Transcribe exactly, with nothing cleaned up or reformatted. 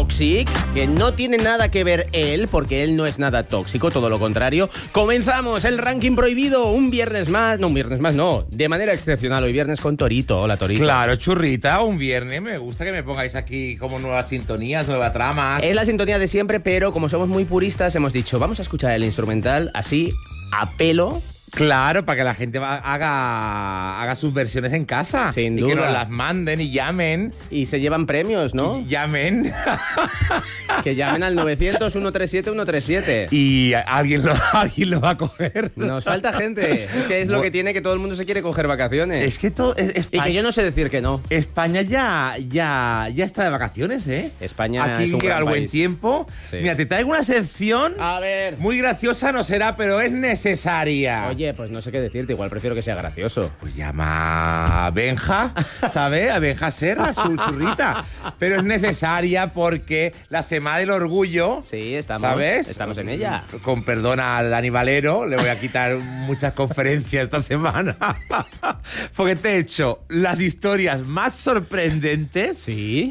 Toxic, que no tiene nada que ver él, porque él no es nada tóxico, todo lo contrario. Comenzamos el ranking prohibido, un viernes más, no, un viernes más, no, de manera excepcional, hoy viernes con Torito. Hola, Torito. Claro, churrita, un viernes, me gusta que me pongáis aquí como nuevas sintonías, nueva trama. Es la sintonía de siempre, pero como somos muy puristas, hemos dicho, vamos a escuchar el instrumental así, a pelo. Claro, para que la gente va- haga, haga sus versiones en casa. Sin y que duda. nos las manden y llamen. Y se llevan premios, ¿no? Y llamen. Que llamen al novecientos, ciento treinta y siete, ciento treinta y siete. Y alguien lo, alguien lo va a coger. Nos falta gente. Es que es lo que tiene, que todo el mundo se quiere coger vacaciones. Es que todo. es- Y España, que yo no sé decir que no. España ya, ya, ya está de vacaciones, ¿eh? España Aquí es un llega gran el buen país. tiempo. Sí. Mira, te traigo una sección. A ver. Muy graciosa no será, pero es necesaria. Oye, pues no sé qué decirte, igual prefiero que sea gracioso. Pues llama a Benja, ¿sabes? A Benja Serra, su churrita. Pero es necesaria porque la Semana del Orgullo, Sí, estamos, ¿sabes? estamos en ella. Con perdón a Dani Valero, le voy a quitar muchas conferencias esta semana. Porque te he hecho las historias más sorprendentes Sí.